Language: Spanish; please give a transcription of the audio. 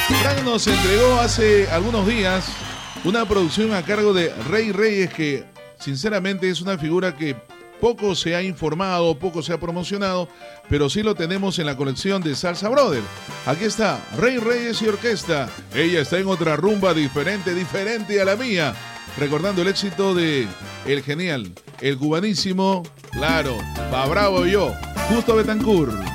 Frank nos entregó hace algunos días una producción a cargo de Rey Reyes que sinceramente es una figura que poco se ha informado, poco se ha promocionado, pero sí lo tenemos en la colección de Salsa Brother. Aquí está Rey Reyes y Orquesta. Ella está en otra rumba diferente a la mía. Recordando el éxito de el genial, el cubanísimo, claro, pa' bravo yo, Justo Betancourt.